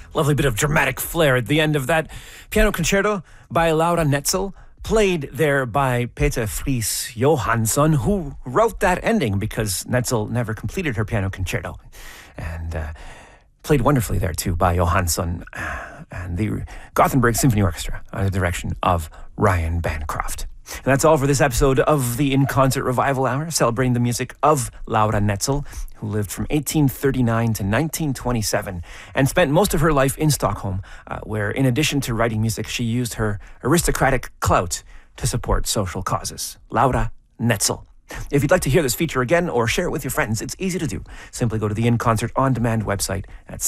Lovely bit of dramatic flair at the end of that piano concerto by Laura Netzel, played there by Peter Friis Johansson, who wrote that ending because Netzel never completed her piano concerto. And played wonderfully there too by Johansson and the Gothenburg Symphony Orchestra under the direction of Ryan Bancroft. And that's all for this episode of the In Concert Revival Hour, celebrating the music of Laura Netzel, who lived from 1839 to 1927 and spent most of her life in Stockholm, where in addition to writing music, she used her aristocratic clout to support social causes. Laura Netzel. If you'd like to hear this feature again or share it with your friends, it's easy to do. Simply go to the In Concert On Demand website at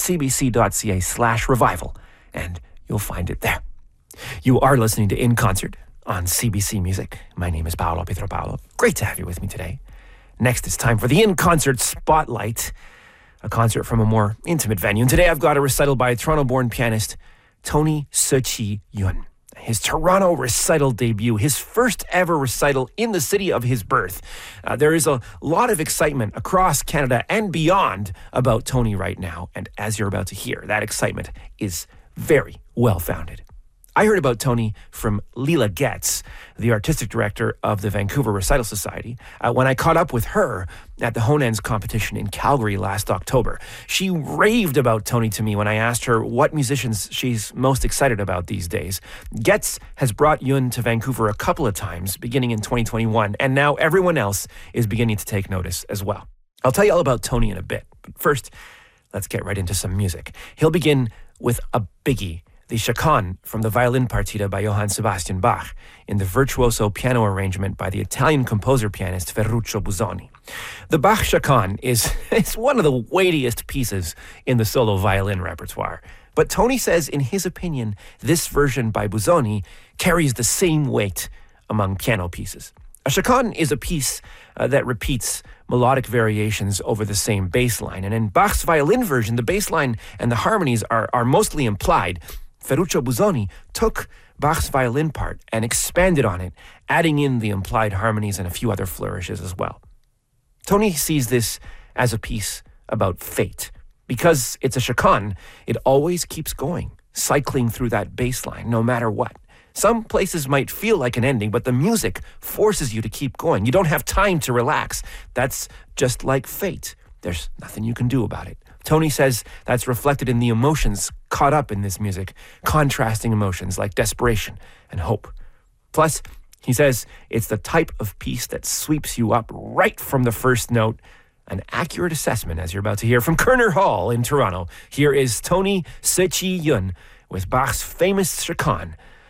cbc.ca/revival, and you'll find it there. You are listening to In Concert on CBC Music. My name is Paolo Pietropalo. Great to have you with me today. Next, it's time for the In Concert Spotlight, a concert from a more intimate venue. And today I've got a recital by Toronto-born pianist Tony Tzu-Chi Yun. His Toronto recital debut, his first ever recital in the city of his birth. There is a lot of excitement across Canada and beyond about Tony right now. And as you're about to hear, that excitement is very well-founded. I heard about Tony from Leela Getz, the artistic director of the Vancouver Recital Society, when I caught up with her at the Honens competition in Calgary last October. She raved about Tony to me when I asked her what musicians she's most excited about these days. Getz has brought Yun to Vancouver a couple of times, beginning in 2021, and now everyone else is beginning to take notice as well. I'll tell you all about Tony in a bit, but first, let's get right into some music. He'll begin with a biggie, the Chaconne from the Violin Partita by Johann Sebastian Bach in the virtuoso piano arrangement by the Italian composer-pianist Ferruccio Busoni. The Bach Chaconne is one of the weightiest pieces in the solo violin repertoire. But Tony says, in his opinion, this version by Busoni carries the same weight among piano pieces. A chaconne is a piece that repeats melodic variations over the same bass line. And in Bach's violin version, the bass line and the harmonies are mostly implied. Ferruccio Busoni took Bach's violin part and expanded on it, adding in the implied harmonies and a few other flourishes as well. Tony sees this as a piece about fate. Because it's a chaconne, it always keeps going, cycling through that bass line, no matter what. Some places might feel like an ending, but the music forces you to keep going. You don't have time to relax. That's just like fate. There's nothing you can do about it. Tony says that's reflected in the emotions caught up in this music, contrasting emotions like desperation and hope. Plus, he says it's the type of piece that sweeps you up right from the first note. An accurate assessment, as you're about to hear from Kerner Hall in Toronto. Here is Tony Tzu-Chi Yun with Bach's famous chaconne,